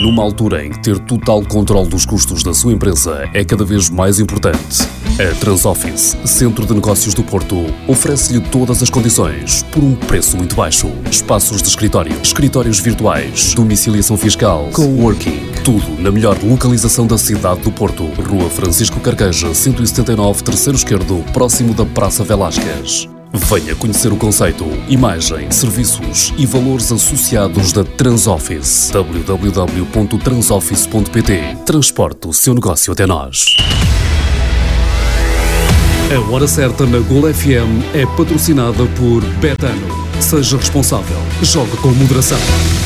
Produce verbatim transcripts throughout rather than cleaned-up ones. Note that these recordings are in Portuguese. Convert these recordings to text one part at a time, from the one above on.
Numa altura em que ter total controle dos custos da sua empresa é cada vez mais importante, a Transoffice, Centro de Negócios do Porto, oferece-lhe todas as condições por um preço muito baixo. Espaços de escritório, escritórios virtuais, domiciliação fiscal, coworking, tudo na melhor localização da cidade do Porto. Rua Francisco Carqueja, cento e setenta e nove, terceiro esquerdo, próximo da Praça Velásquez. Venha conhecer o conceito, imagem, serviços e valores associados da Transoffice. w w w ponto transoffice ponto p t. Transporte o seu negócio até nós. A Hora Certa na Gol F M é patrocinada por Betano. Seja responsável. Jogue com moderação.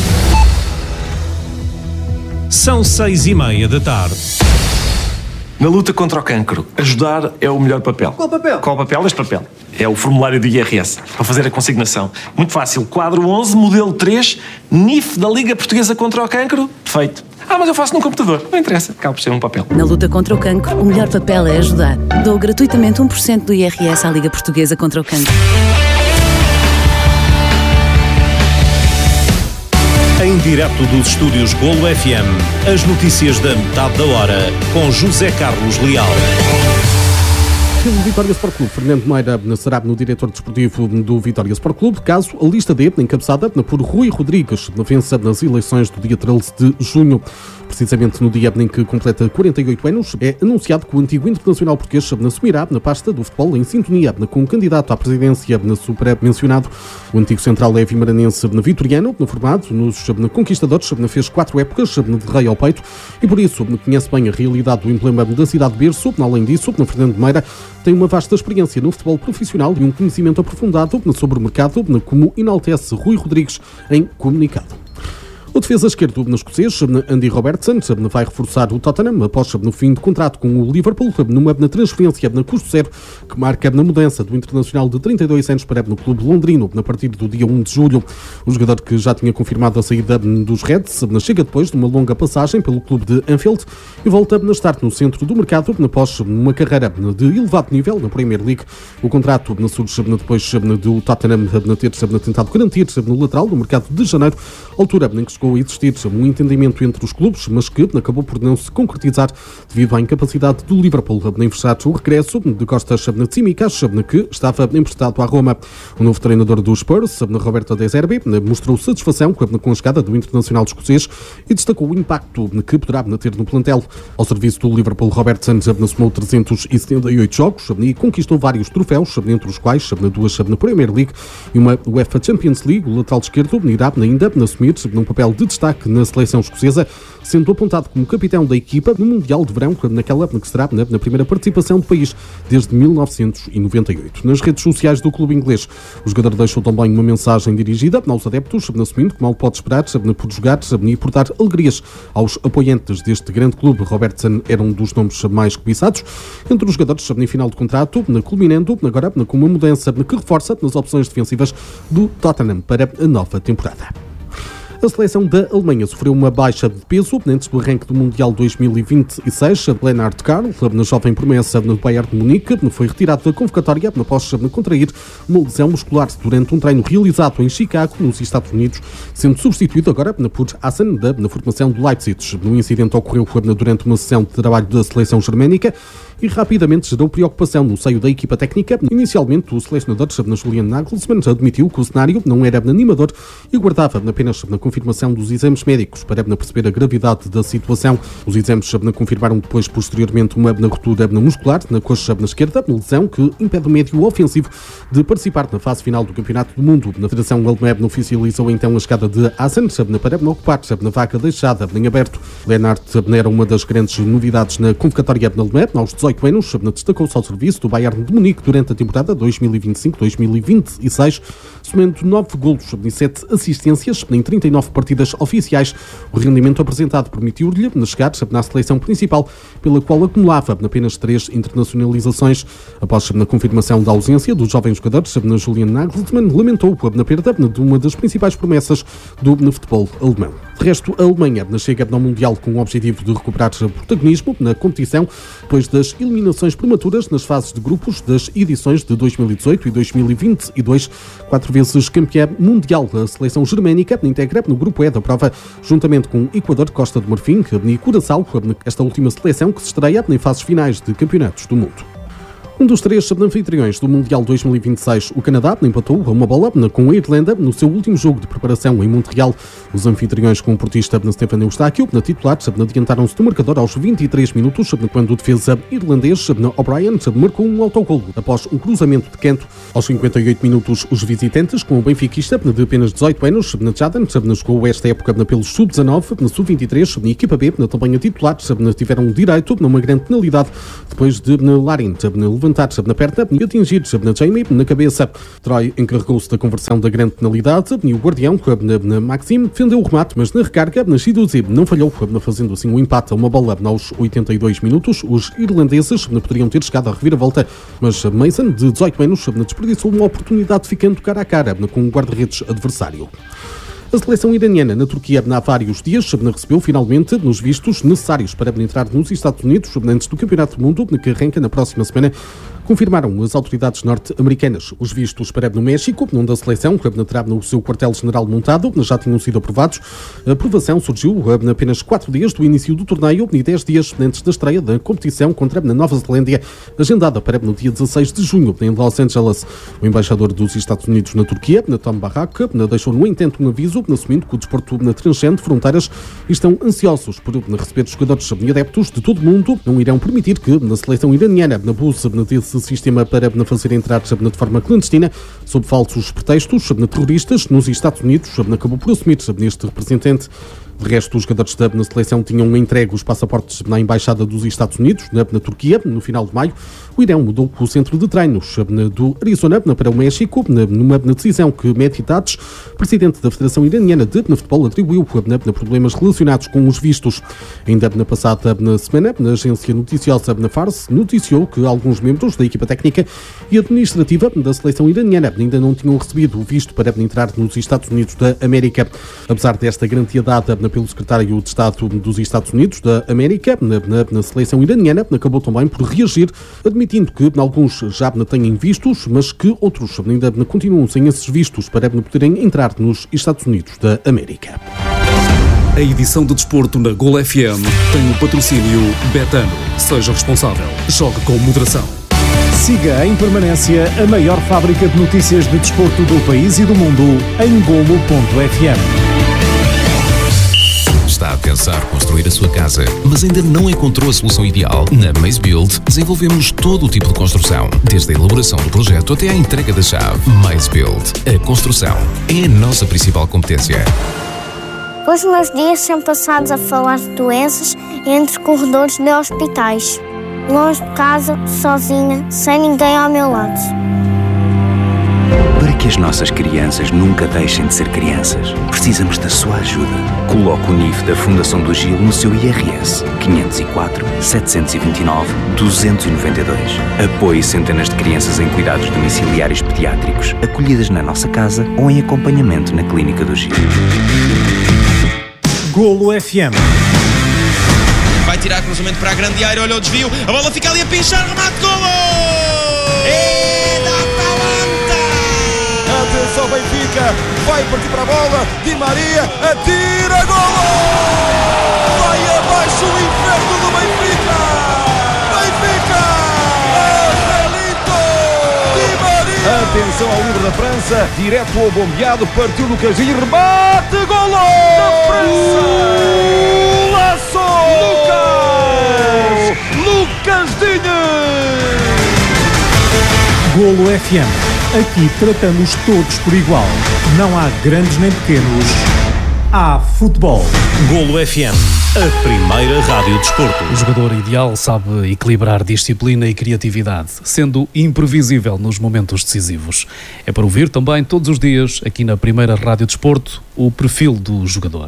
São seis e meia da tarde. Na luta contra o cancro, ajudar é o melhor papel. Qual papel? Qual papel? Este papel. É o formulário do I R S, para fazer a consignação. Muito fácil. Quadro onze, modelo três, N I F da Liga Portuguesa contra o Cancro. Feito. Ah, mas eu faço num computador. Não interessa. Acaba por ser um papel. Na luta contra o cancro, o melhor papel é ajudar. Dou gratuitamente um por cento do I R S à Liga Portuguesa contra o Cancro. Em direto dos estúdios Golo F M, as notícias da metade da hora, com José Carlos Leal. O Vitória Sport Clube, Fernando Meira será no diretor desportivo do Vitória Sport Clube, caso a lista D, encabeçada por Rui Rodrigues, vença nas eleições do dia treze de junho. Precisamente no dia em que completa quarenta e oito anos, é anunciado que o antigo internacional português assumirá na pasta do futebol em sintonia com o candidato à presidência supra-mencionado. O antigo central é vimaranense vitoriano, formado nos conquistadores, fez quatro épocas de rei ao peito e por isso conhece bem a realidade do emblema da cidade de berço. Além disso, Fernando Meira tem uma vasta experiência no futebol profissional e um conhecimento aprofundado sobre o mercado, como enaltece Rui Rodrigues em comunicado. O defesa esquerdo no escocês, Andy Robertson, vai reforçar o Tottenham após no fim de contrato com o Liverpool, numa transferência na custo zero, que marca na mudança do internacional de trinta e dois anos para no clube londrino, a partir do dia um de julho. O jogador, que já tinha confirmado a saída dos Reds, chega depois de uma longa passagem pelo clube de Anfield e volta a estar no centro do mercado após uma carreira de elevado nível na Premier League. O contrato surge depois do Tottenham ter tentado garantir no lateral no mercado de janeiro, altura em que chegou a existir um entendimento entre os clubes, mas que acabou por não se concretizar devido à incapacidade do Liverpool em fechar o regresso de Costas Tsimikas, que estava emprestado à Roma. O novo treinador dos Spurs, Roberto De Zerbi, mostrou satisfação com a chegada do internacional escocês e destacou o impacto que poderá ter no plantel. Ao serviço do Liverpool, Robertson somou trezentos e setenta e oito jogos e conquistou vários troféus, entre os quais duas na Premier League e uma UEFA Champions League. O lateral esquerdo irá ainda assumir num papel de destaque na seleção escocesa, sendo apontado como capitão da equipa no Mundial de Verão, naquela que será na primeira participação do país desde mil novecentos e noventa e oito. Nas redes sociais do clube inglês, o jogador deixou também uma mensagem dirigida aos adeptos, assumindo que mal pode esperar por jogar e por dar alegrias aos apoiantes deste grande clube. Robertson era um dos nomes mais cobiçados entre os jogadores em final de contrato, culminando agora com uma mudança que reforça nas opções defensivas do Tottenham para a nova temporada. A seleção da Alemanha sofreu uma baixa de peso antes do arranque do Mundial dois mil e vinte e seis. Lennart Karl, na jovem promessa no Bayern de Munique, foi retirado da convocatória após contrair uma lesão muscular durante um treino realizado em Chicago, nos Estados Unidos, sendo substituído agora por Hassan, na formação do Leipzig. No incidente ocorreu durante uma sessão de trabalho da seleção germânica e rapidamente gerou preocupação no seio da equipa técnica. Inicialmente, o selecionador Julian Nagelsmann admitiu que o cenário não era animador e guardava apenas na confirmação dos exames médicos para perceber a gravidade da situação. Os exames confirmaram depois, posteriormente, uma ruptura muscular na coxa esquerda, lesão que impede o médio ofensivo de participar na fase final do Campeonato do Mundo. A Federação Alemã oficializou então a chegada de Hassan para ocupar na vaga deixada em aberto. Lennart era uma das grandes novidades na convocatória alemã. Aos dezoito anos, destacou-se ao serviço do Bayern de Munique durante a temporada dois mil e vinte e cinco dois mil e vinte e seis, somando nove golos e sete assistências em trinta e nove partidas oficiais. O rendimento apresentado permitiu-lhe chegar na seleção principal, pela qual acumulava apenas três internacionalizações. Após a confirmação da ausência dos jovens jogadores, Julian Nagelsmann lamentou a perda de uma das principais promessas do futebol alemão. De resto, a Alemanha chega ao Mundial com o objetivo de recuperar protagonismo na competição, depois das eliminações prematuras nas fases de grupos das edições de dois mil e dezoito e dois mil e vinte e dois. Quatro vezes campeã mundial, a seleção germânica integra no grupo E da prova, juntamente com Equador, Costa do Marfim e Curaçao, esta última seleção que se estreia em fases finais de campeonatos do mundo. Um dos três anfitriões do Mundial dois mil e vinte e seis, o Canadá, empatou a uma bola com a Irlanda no seu último jogo de preparação em Montreal. Os anfitriões com o portista Stefan Eustáquio, na titular, adiantaram-se no marcador aos vinte e três minutos, quando o defesa irlandês O'Brien marcou um autogolo após um cruzamento de canto. Aos cinquenta e oito minutos, os visitantes, com o benfiquista de apenas dezoito anos, Jaden, jogou esta época pelos sub dezanove, na sub vinte e três, na equipa B, também a titular, tiveram direito numa grande penalidade depois de Larin levantar na perna e atingir na Jamie na cabeça. Troy encarregou-se da conversão da grande penalidade e o guardião, na Maxime, defendeu o remate, mas na recarga, na Shidozi, não falhou, fazendo assim um empate a uma bola aos oitenta e dois minutos. Os irlandeses poderiam ter chegado à reviravolta, mas Mason, de dezoito anos, desperdiçou uma oportunidade ficando cara a cara com o guarda-redes adversário. A seleção iraniana na Turquia há vários dias recebeu finalmente os vistos necessários para entrar nos Estados Unidos antes do Campeonato do Mundo, que arranca na próxima semana. Confirmaram as autoridades norte-americanas. Os vistos para no México, onde a seleção terá no seu quartel-general montado, já tinham sido aprovados. A aprovação surgiu apenas quatro dias do início do torneio e dez dias antes da estreia da competição contra a Nova Zelândia, agendada para no dia dezasseis de junho em Los Angeles. O embaixador dos Estados Unidos na Turquia, Tom Barrack, deixou no entanto um aviso, assumindo que o desporto transcende fronteiras e estão ansiosos por receber jogadores e adeptos de todo o mundo. Não irão permitir que a seleção iraniana abuse desse sistema para fazer entrar de forma clandestina, sob falsos pretextos terroristas nos Estados Unidos. Acabou por assumir neste representante. De resto, os jogadores da seleção tinham entregue os passaportes na Embaixada dos Estados Unidos, na, na Turquia, no final de maio. O Irão mudou o centro de treinos do Arizona para o México, numa decisão que Mehdi Tadj, presidente da Federação Iraniana de Futebol, atribuiu a problemas relacionados com os vistos. Ainda na passada semana, a agência noticiosa Fars noticiou que alguns membros da equipa técnica e administrativa da seleção iraniana ainda não tinham recebido o visto para entrar nos Estados Unidos da América. Apesar desta garantia dada pelo secretário de Estado dos Estados Unidos da América, na, na, na seleção iraniana, acabou também por reagir, admitindo que alguns já têm vistos, mas que outros ainda continuam sem esses vistos para poderem entrar nos Estados Unidos da América. A edição de desporto na Gol F M tem o patrocínio Betano. Seja responsável. Jogue com moderação. Siga em permanência a maior fábrica de notícias de desporto do país e do mundo em golo ponto f m. Está a pensar construir a sua casa, mas ainda não encontrou a solução ideal? Na Maze Build desenvolvemos todo o tipo de construção, desde a elaboração do projeto até à entrega da chave. Maze Build. A construção é a nossa principal competência. Os meus dias são passados a falar de doenças entre corredores de hospitais, longe de casa, sozinha, sem ninguém ao meu lado. Para que as nossas crianças nunca deixem de ser crianças, precisamos da sua ajuda. Coloque o N I F da Fundação do Gil no seu I R S quinhentos e quatro, setecentos e vinte e nove, duzentos e noventa e dois. Apoie centenas de crianças em cuidados domiciliários pediátricos, acolhidas na nossa casa ou em acompanhamento na Clínica do Gil. Golo F M. Vai tirar cruzamento para a grande área, olha o desvio, a bola fica ali a pinchar, remate, golo! É da Atalanta! Atenção Benfica, vai partir para a bola, Di Maria, atira, golo! Vai abaixo o inferno do Benfica! Benfica! Angelito! Di Maria! Atenção ao livro da França, direto ao bombeado, partiu Lucas e remate, golo! Da França! Laço! Lucas! Lucas Digne! Golo F M. Aqui tratamos todos por igual. Não há grandes nem pequenos. Há futebol. Golo F M, a primeira rádio de desporto. O jogador ideal sabe equilibrar disciplina e criatividade, sendo imprevisível nos momentos decisivos. É para ouvir também todos os dias, aqui na primeira rádio de desporto, o perfil do jogador.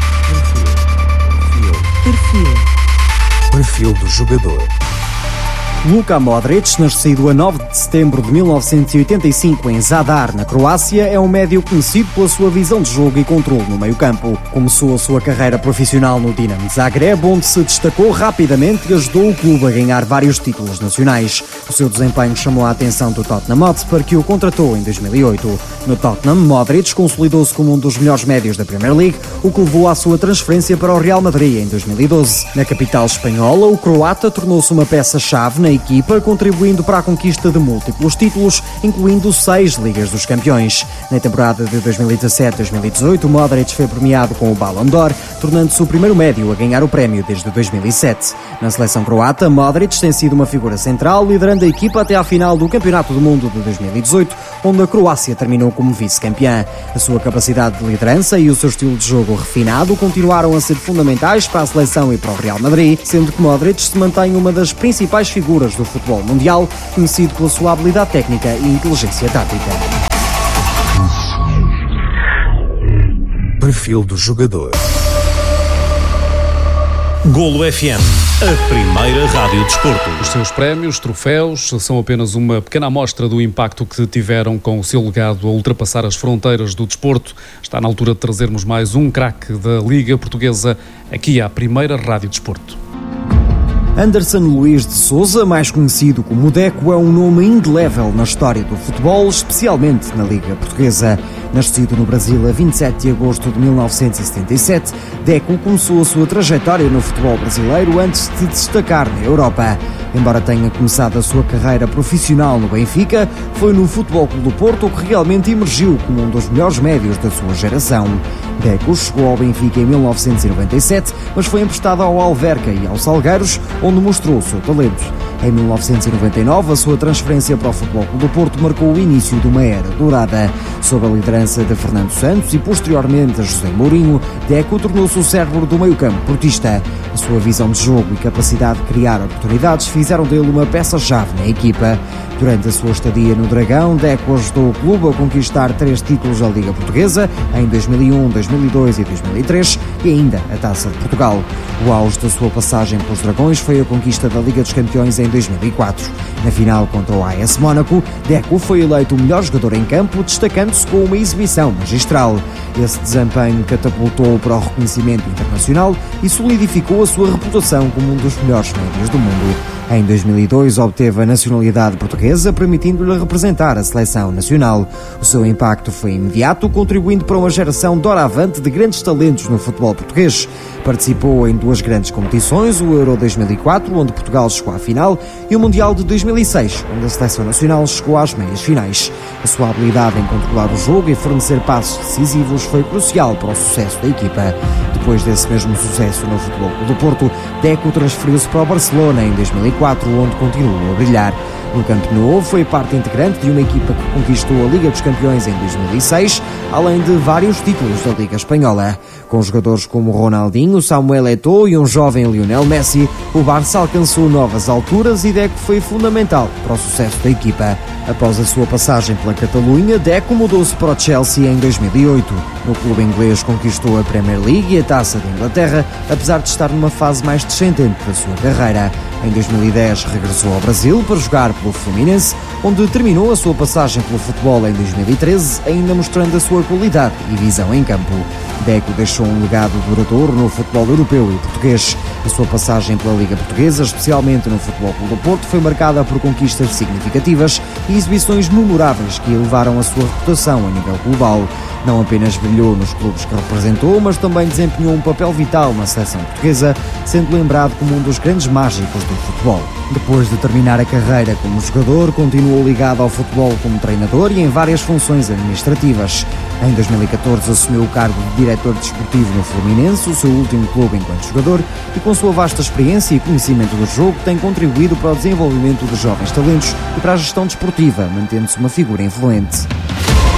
Perfil. Perfil. Perfil do jogador. Luka Modric, nascido a nove de setembro de mil novecentos e oitenta e cinco em Zadar, na Croácia, é um médio conhecido pela sua visão de jogo e controle no meio-campo. Começou a sua carreira profissional no Dinamo Zagreb, onde se destacou rapidamente e ajudou o clube a ganhar vários títulos nacionais. O seu desempenho chamou a atenção do Tottenham Hotspur, que o contratou em dois mil e oito. No Tottenham, Modric consolidou-se como um dos melhores médios da Premier League, o que levou à sua transferência para o Real Madrid em dois mil e doze. Na capital espanhola, o croata tornou-se uma peça-chave na equipa, contribuindo para a conquista de múltiplos títulos, incluindo seis Ligas dos Campeões. Na temporada de dois mil e dezassete a dois mil e dezoito, Modric foi premiado com o Ballon d'Or, tornando-se o primeiro médio a ganhar o prémio desde dois mil e sete. Na seleção croata, Modric tem sido uma figura central, liderando a equipa até à final do Campeonato do Mundo de dois mil e dezoito, onde a Croácia terminou como vice-campeã. A sua capacidade de liderança e o seu estilo de jogo refinado continuaram a ser fundamentais para a seleção e para o Real Madrid, sendo que Modric se mantém uma das principais figuras do futebol mundial, conhecido pela sua habilidade técnica e inteligência tática. Perfil do jogador. Golo F M, a primeira rádio desporto. Os seus prémios, troféus, são apenas uma pequena amostra do impacto que tiveram com o seu legado a ultrapassar as fronteiras do desporto. Está na altura de trazermos mais um craque da Liga Portuguesa aqui à primeira rádio desporto. Anderson Luiz de Sousa, mais conhecido como Deco, é um nome indelével na história do futebol, especialmente na Liga Portuguesa. Nascido no Brasil a vinte e sete de agosto de mil novecentos e setenta e sete, Deco começou a sua trajetória no futebol brasileiro antes de destacar na Europa. Embora tenha começado a sua carreira profissional no Benfica, foi no Futebol Clube do Porto que realmente emergiu como um dos melhores médios da sua geração. Deco chegou ao Benfica em mil novecentos e noventa e sete, mas foi emprestado ao Alverca e aos Salgueiros, onde mostrou o seu talento. Em mil novecentos e noventa e nove, a sua transferência para o Futebol Clube do Porto marcou o início de uma era dourada. Sob a liderança de Fernando Santos e posteriormente a José Mourinho, Deco tornou-se o cérebro do meio-campo portista. A sua visão de jogo e capacidade de criar oportunidades fizeram dele uma peça-chave na equipa. Durante a sua estadia no Dragão, Deco ajudou o clube a conquistar três títulos da Liga Portuguesa em dois mil e um, dois mil e dois e dois mil e três e ainda a Taça de Portugal. O auge da sua passagem pelos Dragões foi a conquista da Liga dos Campeões em dois mil e quatro. Na final contra o A S Mónaco, Deco foi eleito o melhor jogador em campo, destacando-se com uma exibição magistral. Esse desempenho catapultou para o reconhecimento internacional e solidificou a sua reputação como um dos melhores médios do mundo. Em dois mil e dois obteve a nacionalidade portuguesa, permitindo-lhe representar a seleção nacional. O seu impacto foi imediato, contribuindo para uma geração doravante de grandes talentos no futebol português. Participou em duas grandes competições, o Euro dois mil e quatro, onde Portugal chegou à final, e o Mundial de dois mil e seis, onde a seleção nacional chegou às meias finais. A sua habilidade em controlar o jogo e fornecer passos decisivos foi crucial para o sucesso da equipa. Depois desse mesmo sucesso no Futebol Clube do Porto, Deco transferiu-se para o Barcelona em dois mil e quatro, onde continuou a brilhar. No Camp Nou foi parte integrante de uma equipa que conquistou a Liga dos Campeões em dois mil e seis, além de vários títulos da Liga Espanhola. Com jogadores como Ronaldinho, Samuel Eto'o e um jovem Lionel Messi, o Barça alcançou novas alturas e Deco foi fundamental para o sucesso da equipa. Após a sua passagem pela Catalunha, Deco mudou-se para o Chelsea em dois mil e oito. No clube inglês conquistou a Premier League e a Taça de Inglaterra, apesar de estar numa fase mais descendente da sua carreira. Em dois mil e dez regressou ao Brasil para jogar pelo Fluminense, onde terminou a sua passagem pelo futebol em dois mil e treze, ainda mostrando a sua qualidade e visão em campo. Deco deixou um legado duradouro no futebol europeu e português. A sua passagem pela Liga Portuguesa, especialmente no Futebol Clube do Porto, foi marcada por conquistas significativas e exibições memoráveis que elevaram a sua reputação a nível global. Não apenas brilhou nos clubes que representou, mas também desempenhou um papel vital na seleção portuguesa, sendo lembrado como um dos grandes mágicos do futebol. Depois de terminar a carreira como jogador, continuou ligado ao futebol como treinador e em várias funções administrativas. Em dois mil e catorze assumiu o cargo de diretor desportivo no Fluminense, o seu último clube enquanto jogador, e com sua vasta experiência e conhecimento do jogo tem contribuído para o desenvolvimento de jovens talentos e para a gestão desportiva, mantendo-se uma figura influente.